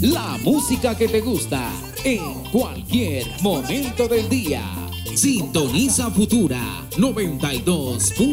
La música que te gusta en cualquier momento del día. Sintoniza Futura 92.1.